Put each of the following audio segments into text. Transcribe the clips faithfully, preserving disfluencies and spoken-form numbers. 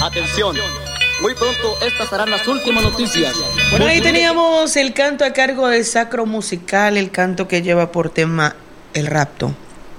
Atención, muy pronto estas serán las últimas noticias. Bueno, ahí teníamos el canto a cargo de Sacro Musical, el canto que lleva por tema el rapto.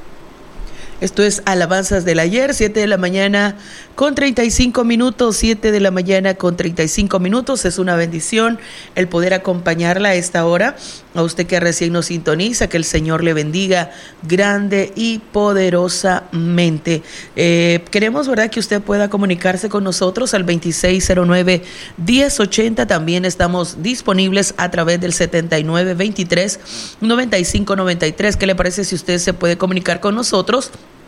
Esto es Alabanzas del Ayer, siete de la mañana con treinta y cinco minutos, siete de la mañana con treinta y cinco minutos. Es una bendición el poder acompañarla a esta hora. A usted que recién nos sintoniza, que el Señor le bendiga grande y poderosamente. Eh, queremos, ¿verdad?, que usted pueda comunicarse con nosotros al veintiséis cero nueve, diez ochenta. También estamos disponibles a través del setenta y nueve, veintitrés, noventa y cinco, noventa y tres. ¿Qué le parece si usted se puede comunicar con nosotros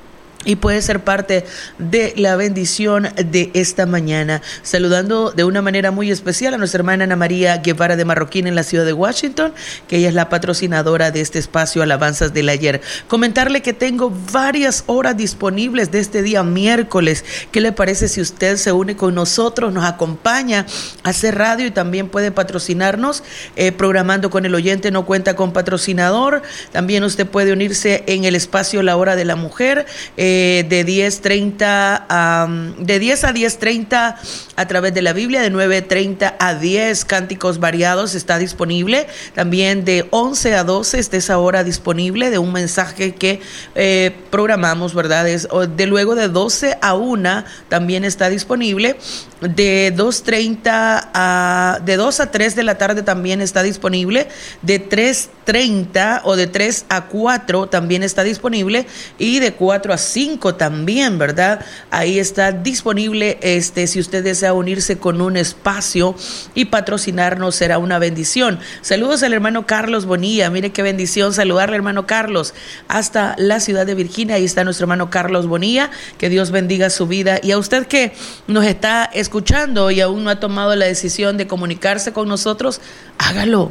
y puede ser parte de la bendición de esta mañana? Saludando de una manera muy especial a nuestra hermana Ana María Guevara de Marroquín en la ciudad de Washington, que ella es la patrocinadora de este espacio Alabanzas del Ayer. Comentarle que tengo varias horas disponibles de este día miércoles. ¿Qué le parece si usted se une con nosotros, nos acompaña a hacer radio y también puede patrocinarnos? Eh, programando con el oyente no cuenta con patrocinador. También usted puede unirse en el espacio La Hora de la Mujer, eh, de diez treinta a, de diez a diez treinta a través de la Biblia, de nueve treinta a diez Cánticos Variados está disponible, también de once a doce está esa hora disponible de un mensaje que eh, programamos, ¿verdad? Es, de luego de doce a una también está disponible, de dos treinta a de dos a tres de la tarde también está disponible, de tres treinta o de tres a cuatro también está disponible, y de cuatro a cinco también, ¿verdad? Ahí está disponible. Este, si usted desea unirse con un espacio y patrocinarnos, será una bendición. Saludos al hermano Carlos Bonilla. Mire qué bendición saludarle, hermano Carlos, hasta la ciudad de Virginia. Ahí está nuestro hermano Carlos Bonilla. Que Dios bendiga su vida. Y a usted que nos está escuchando y aún no ha tomado la decisión de comunicarse con nosotros, hágalo.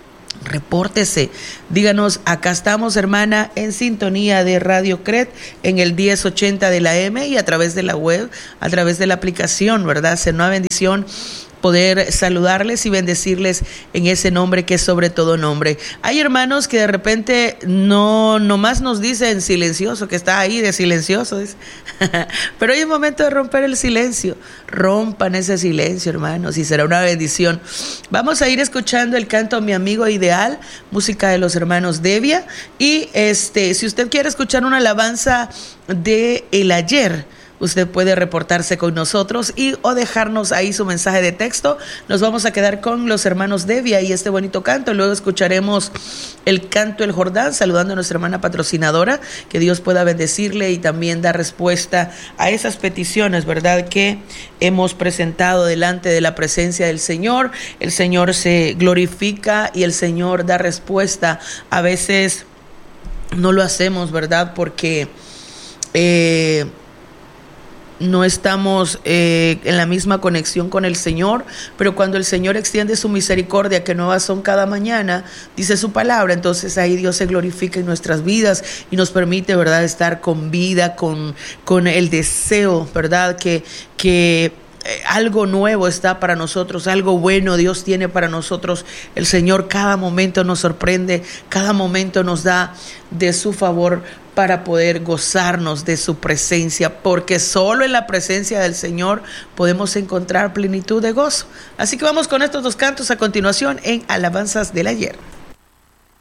Repórtese, díganos, acá estamos, hermana, en sintonía de Radio C R E T en el diez ochenta de la M y a través de la web, a través de la aplicación, ¿verdad? Será una bendición poder saludarles y bendecirles en ese nombre que es sobre todo nombre. Hay hermanos que de repente no nomás nos dicen silencioso, que está ahí de silencioso, pero hay un momento de romper el silencio. Rompan ese silencio, hermanos, y será una bendición. Vamos a ir escuchando el canto Mi Amigo Ideal, música de los hermanos Devia, y este, si usted quiere escuchar una alabanza de el ayer, usted puede reportarse con nosotros y o dejarnos ahí su mensaje de texto. Nos vamos a quedar con los hermanos Devia y este bonito canto. Luego escucharemos el canto El Jordán, saludando a nuestra hermana patrocinadora. Que Dios pueda bendecirle y también dar respuesta a esas peticiones, ¿verdad?, que hemos presentado delante de la presencia del Señor. El Señor se glorifica y el Señor da respuesta. A veces no lo hacemos, ¿verdad?, porque Eh, no estamos eh, en la misma conexión con el Señor, pero cuando el Señor extiende su misericordia, que nuevas son cada mañana, dice su palabra, entonces ahí Dios se glorifica en nuestras vidas y nos permite, ¿verdad?, estar con vida, con, con el deseo, ¿verdad?, que, que algo nuevo está para nosotros, algo bueno Dios tiene para nosotros. El Señor cada momento nos sorprende, cada momento nos da de su favor para poder gozarnos de su presencia, porque solo en la presencia del Señor podemos encontrar plenitud de gozo. Así que vamos con estos dos cantos a continuación en Alabanzas del Ayer.